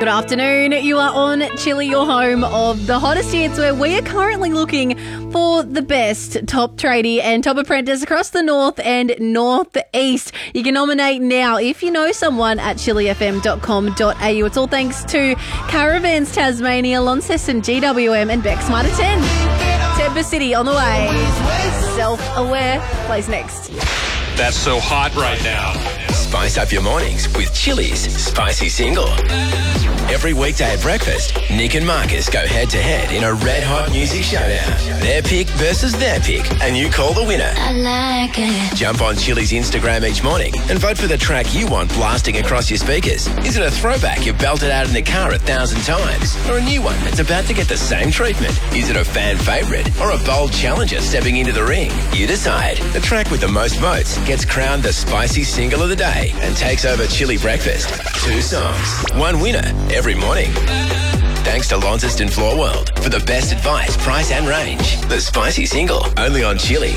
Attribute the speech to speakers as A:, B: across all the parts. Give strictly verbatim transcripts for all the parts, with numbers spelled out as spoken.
A: Good afternoon. You are on Chili, your home of the hottest hits, where we are currently looking for the best top tradie and top apprentice across the north and northeast. You can nominate now if you know someone at chili f m dot com dot a u. It's all thanks to Caravans Tasmania, Launceston, G W M and Beck Smarter ten. Temper City on the way. Self-Aware plays next.
B: That's so hot right now.
C: Spice up your mornings with Chili's Spicy Single. Every weekday at breakfast, Nick and Marcus go head-to-head in a red-hot music showdown. Their pick versus their pick, and you call the winner.
D: I like it.
C: Jump on Chili's Instagram each morning and vote for the track you want blasting across your speakers. Is it a throwback you've belted out in the car a thousand times? Or a new one that's about to get the same treatment? Is it a fan favourite or a bold challenger stepping into the ring? You decide. The track with the most votes gets crowned the Spicy Single of the day and takes over Chili Breakfast. Two songs, one winner every morning. Thanks to Launceston Floor World for the best advice, price and range. The Spicy Single, only on Chili.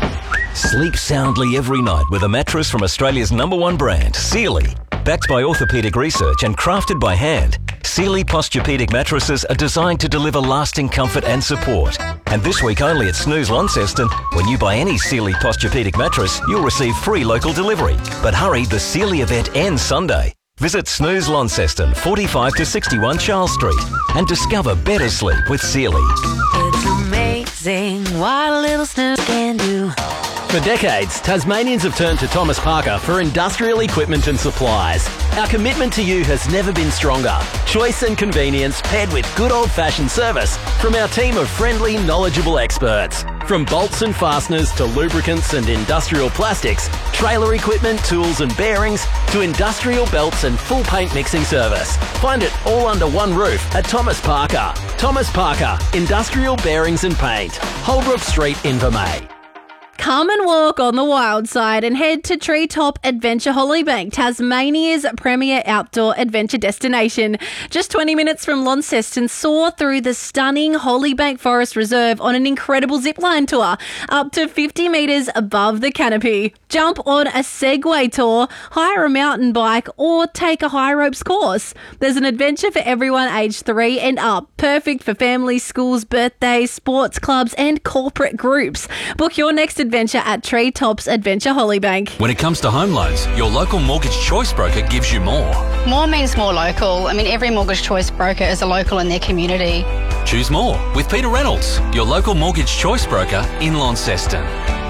E: Sleep soundly every night with a mattress from Australia's number one brand, Sealy. Backed by orthopaedic research and crafted by hand, Sealy Posturepedic mattresses are designed to deliver lasting comfort and support. And this week only at Snooze Launceston, when you buy any Sealy Posturepedic mattress, you'll receive free local delivery. But hurry, the Sealy event ends Sunday. Visit Snooze Launceston, forty-five to sixty-one Charles Street, and discover better sleep with Sealy.
D: It's amazing what a little snooze can do.
F: For decades, Tasmanians have turned to Thomas Parker for industrial equipment and supplies. Our commitment to you has never been stronger. Choice and convenience paired with good old-fashioned service from our team of friendly, knowledgeable experts. From bolts and fasteners to lubricants and industrial plastics, trailer equipment, tools and bearings, to industrial belts and full paint mixing service. Find it all under one roof at Thomas Parker. Thomas Parker, Industrial Bearings and Paint. Holbrook Street, Invermay.
A: Come and walk on the wild side and head to Treetop Adventure Hollybank, Tasmania's premier outdoor adventure destination. Just twenty minutes from Launceston, soar through the stunning Hollybank Forest Reserve on an incredible zipline tour up to fifty metres above the canopy. Jump on a Segway tour, hire a mountain bike or take a high ropes course. There's an adventure for everyone aged three and up, perfect for families, schools, birthdays, sports clubs and corporate groups. Book your next adventure at Treetops Adventure Hollybank.
B: When it comes to home loans, your local mortgage choice broker gives you more.
G: More means more local. I mean, every mortgage choice broker is a local in their community.
B: Choose more with Peter Reynolds, your local mortgage choice broker in Launceston.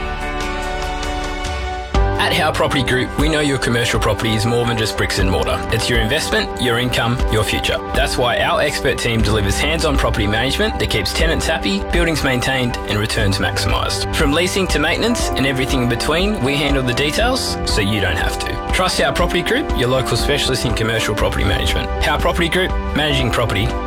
H: At Howe Property Group, we know your commercial property is more than just bricks and mortar. It's your investment, your income, your future. That's why our expert team delivers hands-on property management that keeps tenants happy, buildings maintained and returns maximised. From leasing to maintenance and everything in between, we handle the details so you don't have to. Trust Howe Property Group, your local specialist in commercial property management. Howe Property Group, managing property